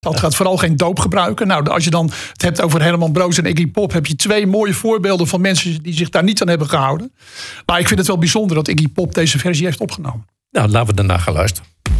Dat gaat vooral geen doop gebruiken. Nou, als je dan het hebt over Herman Broos en Iggy Pop, heb je 2 mooie voorbeelden van mensen die zich daar niet aan hebben gehouden. Maar ik vind het wel bijzonder dat Iggy Pop deze versie heeft opgenomen. Nou, laten we daarna gaan luisteren.